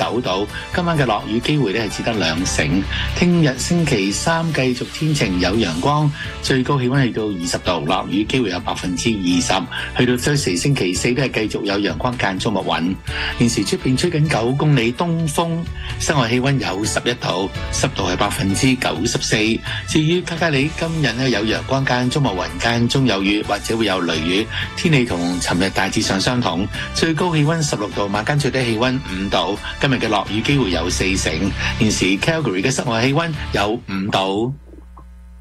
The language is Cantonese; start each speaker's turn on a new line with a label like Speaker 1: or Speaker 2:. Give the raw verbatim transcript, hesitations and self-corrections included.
Speaker 1: 九度。今晚嘅落雨機會咧係只得兩成。聽日星期三繼續天晴有陽光，最高氣溫去到二十度，落雨機會有百分之二十。去到周四星期四都係繼續有陽光間中密雲。現時出邊吹緊九公里東風，室外氣溫有十一度，濕度係百分之九十四。至於卡卡里今日咧有陽光間中密雲間中有雨，或者會有雷雨，天氣同尋日大致上相同。最高氣溫十六度，晚間最低氣溫五度。今日嘅落雨機會有四成。現時 Calgary 嘅室外氣溫有五度。